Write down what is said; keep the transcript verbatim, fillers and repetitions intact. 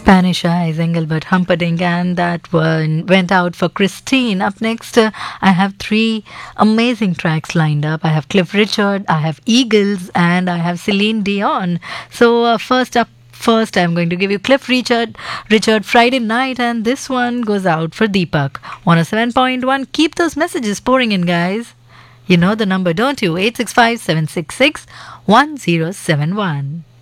Spanish Eyes, Engelbert Humperdinck, and that one went out for Christine. Up next, uh, I have three amazing tracks lined up. I have Cliff Richard, I have Eagles, and I have Celine Dion. So, uh, first up, first I'm going to give you Cliff Richard, Richard Friday Night, and this one goes out for Deepak. one oh seven point one. Keep those messages pouring in, guys. You know the number, don't you? eight six five, seven six six, one zero seven one.